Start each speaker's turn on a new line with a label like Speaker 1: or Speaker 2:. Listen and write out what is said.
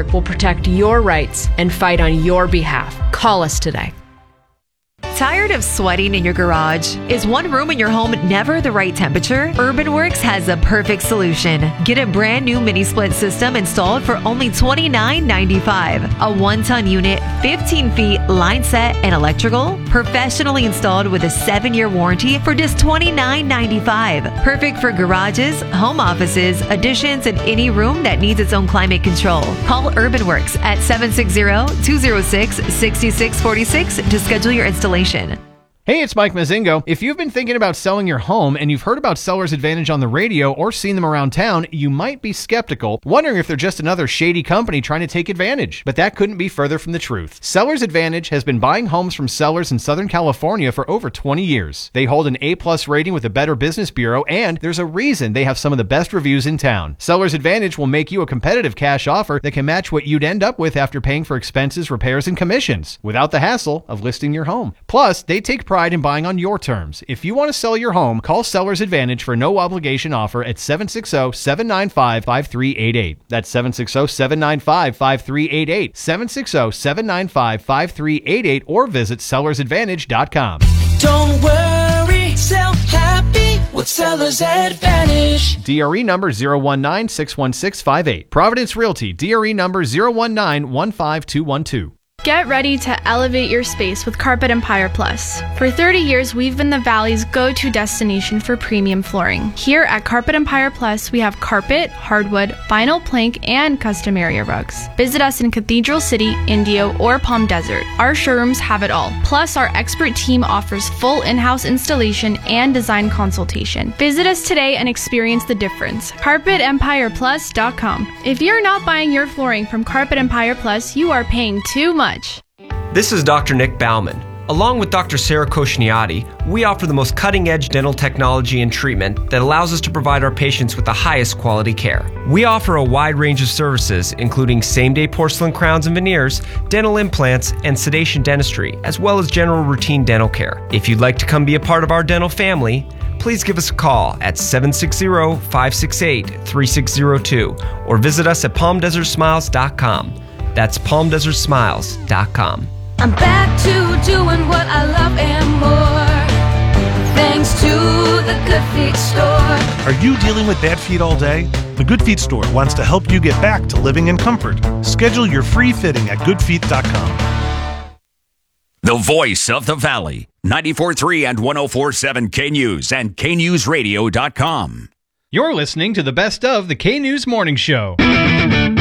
Speaker 1: Network will protect your rights and fight on your behalf. Call us today.
Speaker 2: Tired of sweating in your garage? Is one room in your home never the right temperature? UrbanWorks has a perfect solution. Get a brand new mini split system installed for only $29.95. A 1-ton unit, 15 feet, line set, and electrical, professionally installed with a 7-year warranty for just $29.95. Perfect for garages, home offices, additions, and any room that needs its own climate control. Call UrbanWorks at 760-206-6646 to schedule your installation.
Speaker 3: Hey, it's Mike Mazingo. If you've been thinking about selling your home and you've heard about Seller's Advantage on the radio or seen them around town, you might be skeptical, wondering if they're just another shady company trying to take advantage. But that couldn't be further from the truth. Seller's Advantage has been buying homes from sellers in Southern California for over 20 years. They hold an A+ rating with the Better Business Bureau, and there's a reason they have some of the best reviews in town. Seller's Advantage will make you a competitive cash offer that can match what you'd end up with after paying for expenses, repairs, and commissions, without the hassle of listing your home. Plus, they take pride in buying on your terms. If you want to sell your home, call Seller's Advantage for a no obligation offer at 760-795-5388. That's 760-795-5388. 760-795-5388 or visit sellersadvantage.com.
Speaker 4: Don't worry, sell happy with Seller's Advantage.
Speaker 3: DRE number 019-61658. Providence Realty, DRE number 019-15212.
Speaker 5: Get ready to elevate your space with Carpet Empire Plus. For 30 years, we've been the Valley's go-to destination for premium flooring. Here at Carpet Empire Plus, we have carpet, hardwood, vinyl plank, and custom area rugs. Visit us in Cathedral City, Indio, or Palm Desert. Our showrooms have it all. Plus, our expert team offers full in-house installation and design consultation. Visit us today and experience the difference. CarpetEmpirePlus.com. If you're not buying your flooring from Carpet Empire Plus, you are paying too much.
Speaker 6: This is Dr. Nick Bauman. Along with Dr. Sarah Koshniati, we offer the most cutting-edge dental technology and treatment that allows us to provide our patients with the highest quality care. We offer a wide range of services, including same-day porcelain crowns and veneers, dental implants, and sedation dentistry, as well as general routine dental care. If you'd like to come be a part of our dental family, please give us a call at 760-568-3602 or visit us at palmdesertsmiles.com. That's palmdesertsmiles.com.
Speaker 4: I'm back to doing what I love and more, thanks to the Good Feet store.
Speaker 7: Are you dealing with bad feet all day? The Good Feet store wants to help you get back to living in comfort. Schedule your free fitting at goodfeet.com.
Speaker 8: The voice of the Valley, 94.3 and 104.7 K-News and KNewsRadio.com.
Speaker 3: You're listening to the best of the K-News Morning Show.